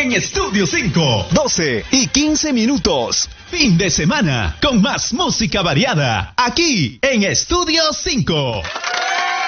en Estudio 5. 12:15. Fin de semana con más música variada aquí en Estudio 5.